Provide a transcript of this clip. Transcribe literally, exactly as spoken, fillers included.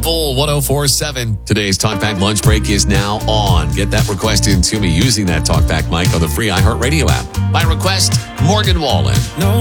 Bull one oh four point seven. Today's Talkback Lunch Break is now on. Get that request into me using that Talkback mic on the free iHeartRadio app. By request, Morgan Wallen. No.